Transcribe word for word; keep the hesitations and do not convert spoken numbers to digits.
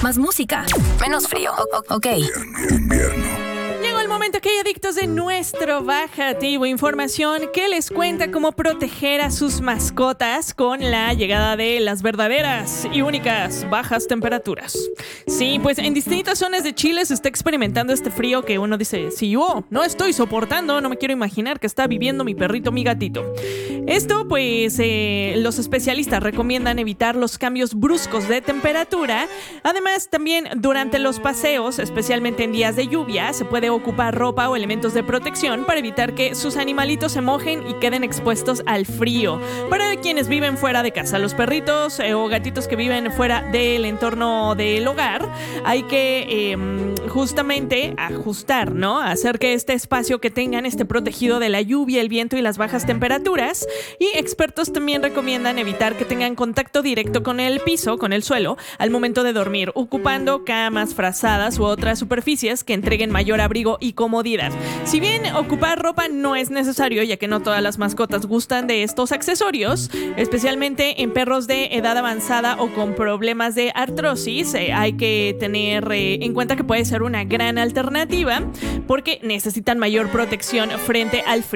Más música. Menos frío. O- ok. Invierno. Llegó el momento que hay adictos de nuestro bajativo. Información que les cuenta cómo proteger a sus mascotas con la llegada de las verdaderas y únicas bajas temperaturas. Sí, pues en distintas zonas de Chile se está experimentando este frío que uno dice, si yo no estoy soportando, no me quiero imaginar que está viviendo mi perrito, mi gatito. Esto, pues, eh, los especialistas recomiendan evitar los cambios bruscos de temperatura. Además, también durante los paseos, especialmente en días de lluvia, se puede ocupar ropa o elementos de protección para evitar que sus animalitos se mojen y queden expuestos al frío. Para quienes viven fuera de casa, los perritos eh, o gatitos que viven fuera del entorno del hogar, hay que eh, justamente ajustar, ¿no? Hacer que este espacio que tengan esté protegido de la lluvia, el viento y las bajas temperaturas. Y expertos también recomiendan evitar que tengan contacto directo con el piso, con el suelo, al momento de dormir, ocupando camas, frazadas u otras superficies que entreguen mayor abrigo y comodidad. Si bien ocupar ropa no es necesario, ya que no todas las mascotas gustan de estos accesorios, especialmente en perros de edad avanzada o con problemas de artrosis, eh, hay que tener eh, en cuenta que puede ser una gran alternativa porque necesitan mayor protección frente al frío.